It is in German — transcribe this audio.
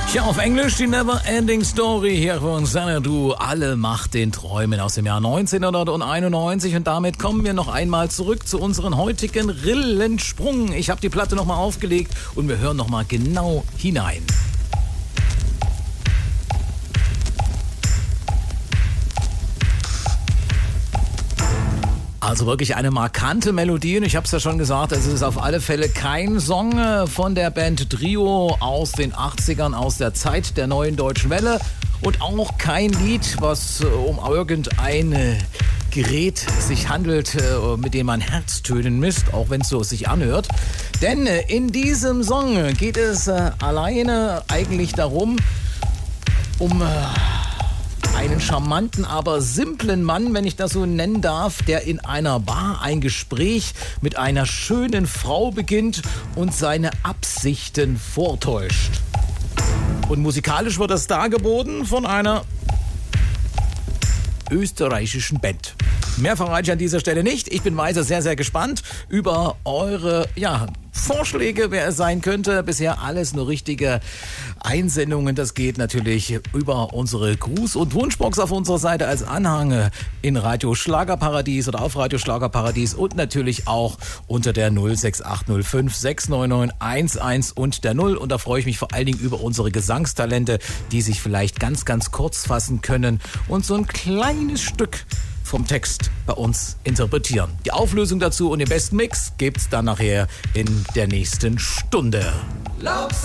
Ja, auf Englisch die Never Ending Story hier von Xanadu. Alle Macht den Träumen aus dem Jahr 1991. Und damit kommen wir noch einmal zurück zu unserem heutigen Rillensprung. Ich habe die Platte nochmal aufgelegt und wir hören nochmal genau hinein. Also wirklich eine markante Melodie und ich habe es ja schon gesagt, es ist auf alle Fälle kein Song von der Band Trio aus den 80ern, aus der Zeit der neuen deutschen Welle und auch kein Lied, was um irgendein Gerät sich handelt, mit dem man Herztönen misst, auch wenn es so sich anhört. Denn in diesem Song geht es alleine eigentlich darum, um einen charmanten, aber simplen Mann, wenn ich das so nennen darf, der in einer Bar ein Gespräch mit einer schönen Frau beginnt und seine Absichten vortäuscht. Und musikalisch wird das dargeboten von einer österreichischen Band. Mehr verrate ich an dieser Stelle nicht. Ich bin weiter sehr, sehr gespannt über eure Vorschläge, wer es sein könnte. Bisher alles nur richtige Einsendungen. Das geht natürlich über unsere Gruß- und Wunschbox auf unserer Seite als Anhang in Radio Schlagerparadies oder auf Radio Schlagerparadies und natürlich auch unter der 06805 699 11 und der 0. Und da freue ich mich vor allen Dingen über unsere Gesangstalente, die sich vielleicht ganz, ganz kurz fassen können und so ein kleines Stück vom Text bei uns interpretieren. Die Auflösung dazu und den besten Mix gibt's dann nachher in der nächsten Stunde.